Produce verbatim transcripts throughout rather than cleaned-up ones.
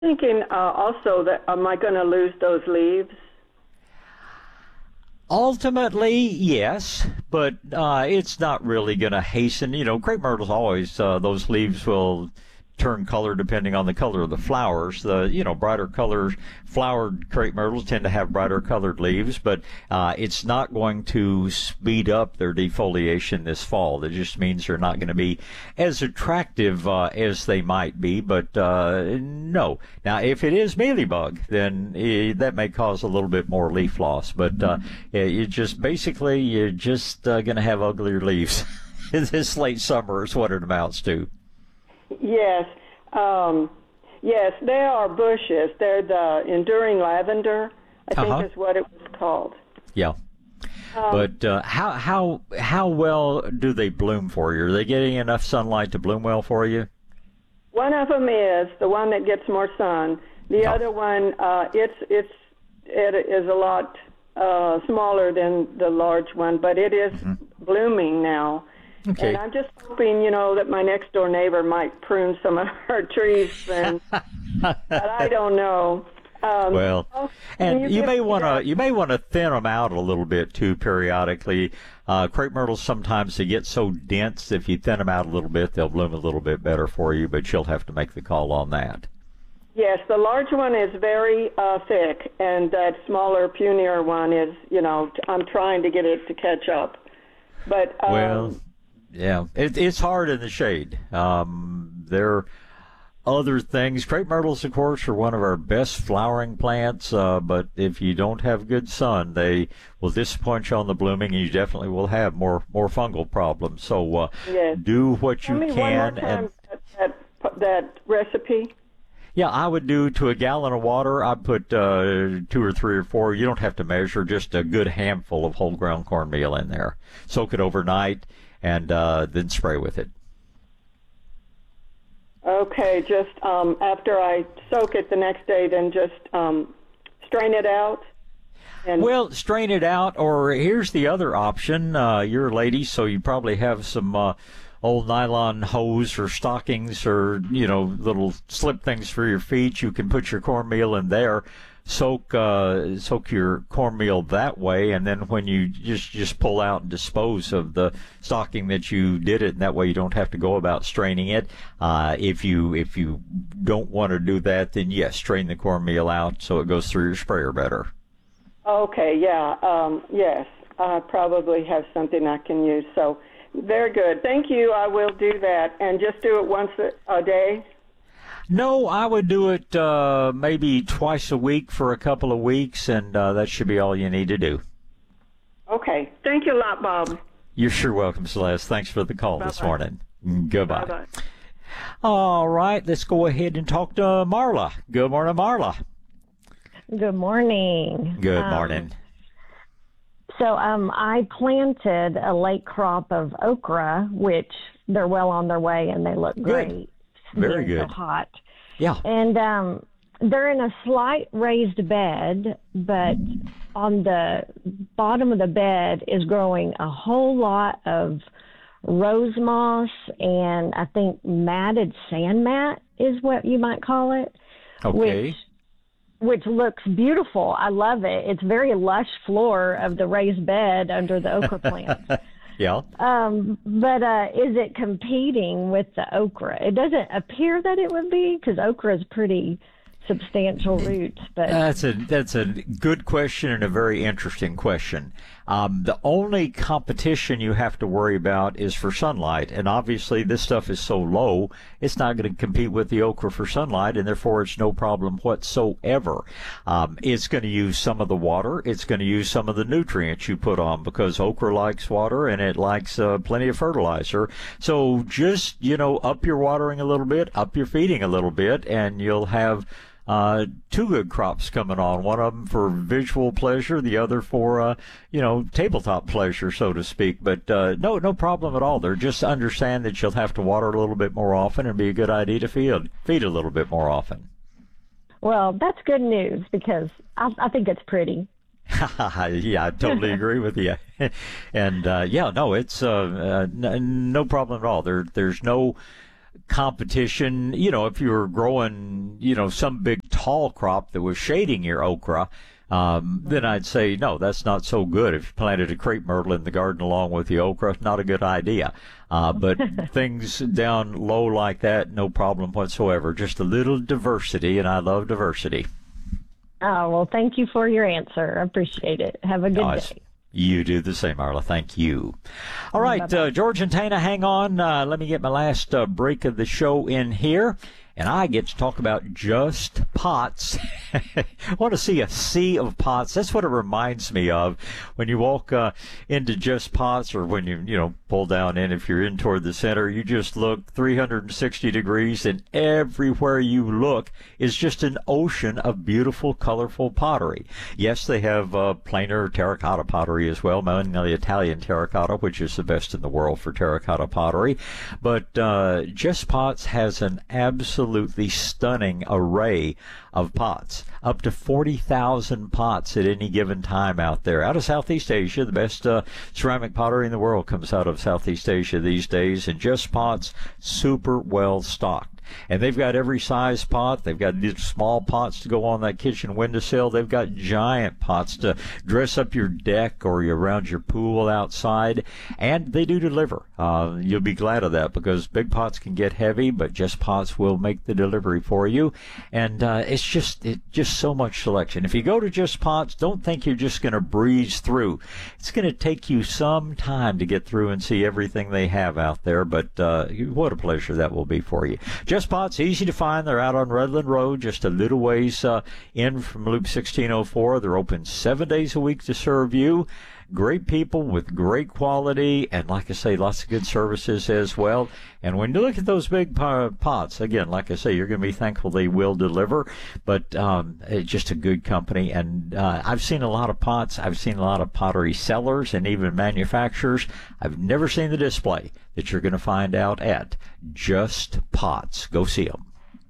thinking uh, also that am I going to lose those leaves? Ultimately, yes, but uh, it's not really going to hasten. You know, crepe myrtles always, uh, those leaves will turn color depending on the color of the flowers. The, you know, brighter colors, flowered crepe myrtles tend to have brighter colored leaves, but uh, it's not going to speed up their defoliation this fall. That just means they're not going to be as attractive uh, as they might be, but uh, no. Now, if it is mealybug, then eh, that may cause a little bit more leaf loss, but uh, you just basically, you're just uh, going to have uglier leaves this late summer is what it amounts to. Yes, um, yes, they are bushes. They're the enduring lavender, I Uh-huh. think is what it was called. Yeah. Um, But uh, how how how well do they bloom for you? Are they getting enough sunlight to bloom well for you? One of them is the one that gets more sun. The Oh. other one, uh, it's it's it is a lot uh, smaller than the large one, but it is blooming now. Okay. And I'm just hoping, you know, that my next door neighbor might prune some of her trees, and but I don't know. Um, Well, oh, can and you give may me want to that? you may want to thin them out a little bit too periodically. Uh, crepe myrtles sometimes they get so dense. If you thin them out a little bit, they'll bloom a little bit better for you. But you'll have to make the call on that. Yes, the large one is very uh, thick, and that smaller, punier one is, you know, t- I'm trying to get it to catch up. But um, Well, yeah, it, it's hard in the shade. Um, there are other things. Crepe myrtles, of course, are one of our best flowering plants, uh, but if you don't have good sun, they will disappoint you on the blooming, and you definitely will have more more fungal problems. So uh, yes. do what Tell you me one more can. time And that, that that recipe. yeah, I would do to a gallon of water, I'd put uh, two or three or four. You don't have to measure, just a good handful of whole ground cornmeal in there. Soak it overnight, and uh, then spray with it. Okay, just um, after I soak it the next day, then just um, strain it out. And Well, strain it out, or here's the other option. Uh, you're a lady, so you probably have some uh, old nylon hose or stockings or, you know, little slip things for your feet. You can put your cornmeal in there, soak uh, soak your cornmeal that way, and then when you just just pull out and dispose of the stocking that you did it, and that way you don't have to go about straining it. Uh, if you if you don't want to do that, then yes, strain the cornmeal out so it goes through your sprayer better. okay, yeah, um, yes, I probably have something I can use. So very good. Thank you. I will do that, and just do it once a, a day. No, I would do it uh, maybe twice a week for a couple of weeks, and uh, that should be all you need to do. Okay. Thank you a lot, Bob. You're sure welcome, Celeste. Thanks for the call this Bye-bye. morning. Goodbye. Bye-bye. All right, let's go ahead and talk to Marla. Good morning, Marla. Good morning. Good Um, morning. So um, I planted a late crop of okra, which they're well on their way and they look great. Very Being good. So hot. Yeah. And um, they're in a slight raised bed, but on the bottom of the bed is growing a whole lot of rose moss and I think matted sand mat is what you might call it. Okay. Which which looks beautiful. I love it. It's very lush floor of the raised bed under the okra plants. Yeah. Um, but uh, is it competing with the okra? It doesn't appear that it would be because okra is pretty substantial roots. But That's a that's a good question and a very interesting question. Um, the only competition you have to worry about is for sunlight, and obviously this stuff is so low, it's not going to compete with the okra for sunlight, and therefore it's no problem whatsoever. Um, it's going to use some of the water. It's going to use some of the nutrients you put on because okra likes water and it likes uh, plenty of fertilizer. So just you know up your watering a little bit, up your feeding a little bit, and you'll have Uh, two good crops coming on, one of them for visual pleasure, the other for, uh, you know, tabletop pleasure, so to speak. But uh, no, no problem at all. They're just understand that you'll have to water a little bit more often and be a good idea to feed, feed a little bit more often. well, that's good news because I, I think it's pretty. Yeah, I totally agree with you. And uh, yeah, no, it's uh, uh, n- no problem at all. There, there's no competition, you know, if you were growing, you know, some big tall crop that was shading your okra, um, then I'd say, no, that's not so good. If you planted a crepe myrtle in the garden along with the okra, not a good idea. Uh, but things down low like that, no problem whatsoever. Just a little diversity, and I love diversity. Oh, well, thank you for your answer. I appreciate it. Have a good Oh, day. You do the same, Arla. Thank you. All right, uh, George and Tana, hang on. Uh, let me get my last uh, break of the show in here, and I get to talk about Just Pots. I want to see a sea of pots. That's what it reminds me of when you walk uh, into Just Pots, or when you, you know, pull down in. If you're in toward the center, you just look three hundred sixty degrees, and everywhere you look is just an ocean of beautiful, colorful pottery. Yes, they have uh, plainer terracotta pottery as well, mainly Italian terracotta, which is the best in the world for terracotta pottery. But uh, Just Pots has an absolutely stunning array of pots, up to forty thousand pots at any given time out there. Out of Southeast Asia, the best uh, ceramic pottery in the world comes out of Southeast Asia these days, and Just Pots, super well stocked. And they've got every size pot. They've got these small pots to go on that kitchen windowsill. They've got giant pots to dress up your deck or your, around your pool outside. And they do deliver. Uh, you'll be glad of that, because big pots can get heavy, but Just Pots will make the delivery for you. And uh, it's just it, just so much selection. If you go to Just Pots, don't think you're just going to breeze through. It's going to take you some time to get through and see everything they have out there, but uh, what a pleasure that will be for you. Just Pots, easy to find. They're out on Redland Road, just a little ways uh, in from Loop sixteen oh four. They're open seven days a week to serve you. Great people with great quality, and like I say, lots of good services as well. And when you look at those big pots, again, like I say, you're going to be thankful they will deliver. But um, it's just a good company. And uh, I've seen a lot of pots. I've seen a lot of pottery sellers and even manufacturers. I've never seen the display that you're going to find out at Just Pots. Go see them.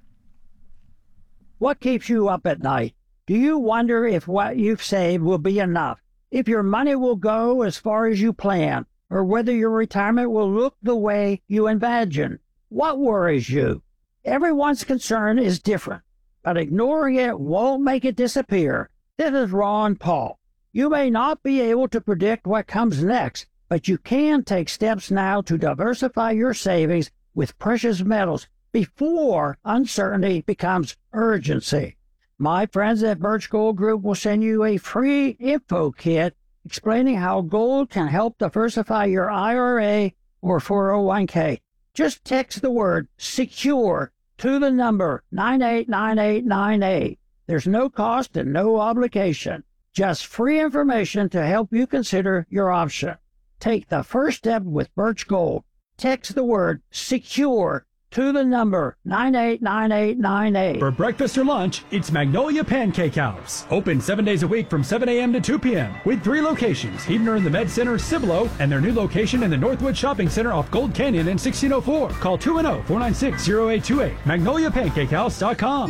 What keeps you up at night? Do you wonder if what you've saved will be enough? If your money will go as far as you plan, or whether your retirement will look the way you imagine? What worries you? Everyone's concern is different, but ignoring it won't make it disappear. This is Ron Paul. You may not be able to predict what comes next, but you can take steps now to diversify your savings with precious metals before uncertainty becomes urgency. My friends at Birch Gold Group will send you a free info kit explaining how gold can help diversify your I R A or four oh one k. Just text the word SECURE to the number nine eight nine eight nine eight. There's no cost and no obligation. Just free information to help you consider your option. Take the first step with Birch Gold. Text the word SECURE to the number nine eight nine eight nine eight. For breakfast or lunch, it's Magnolia Pancake House. Open seven days a week from seven a.m. to two p.m. with three locations, Heavener in the Med Center, Cibolo, and their new location in the Northwood Shopping Center off Gold Canyon in sixteen oh four. Call two one zero, four nine six, zero eight two eight. magnolia pancake house dot com.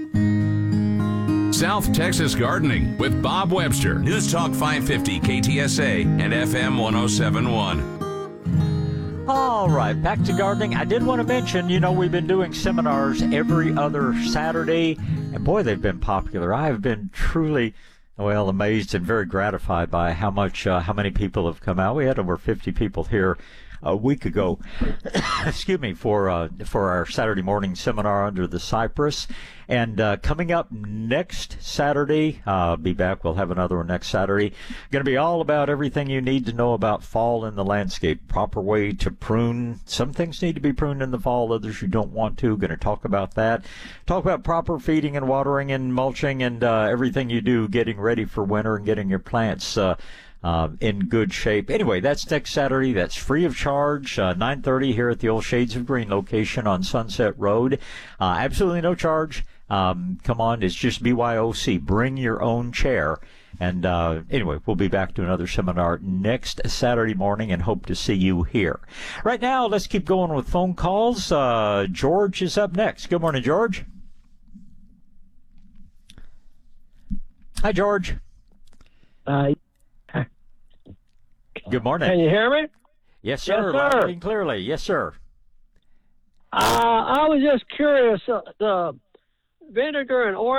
South Texas Gardening with Bob Webster. News Talk five fifty K T S A and F M one oh seven point one. All right, back to gardening. I did want to mention, you know, we've been doing seminars every other Saturday, and boy, they've been popular. I have been truly, well, amazed and very gratified by how much, uh, how many people have come out. We had over fifty people here a week ago, excuse me, for uh, for our Saturday morning seminar under the cypress. And uh, coming up next Saturday, uh, be back. We'll have another one next Saturday. Going to be all about everything you need to know about fall in the landscape. Proper way to prune. Some things need to be pruned in the fall, others you don't want to. Going to talk about that. Talk about proper feeding and watering and mulching and uh, everything you do getting ready for winter and getting your plants uh, Uh, in good shape. Anyway, that's next Saturday. That's free of charge, uh, nine thirty here at the old Shades of Green location on Sunset Road. Uh, absolutely no charge. Um, come on, it's just B Y O C. Bring your own chair. And uh, anyway, we'll be back to another seminar next Saturday morning and hope to see you here. Right now, let's keep going with phone calls. Uh, George is up next. Good morning, George. Hi, George. Uh, Good morning. Can you hear me? Yes, sir. Yes, Loud sir. and clearly. Yes, sir. Uh, I was just curious. Uh, the vinegar and oil.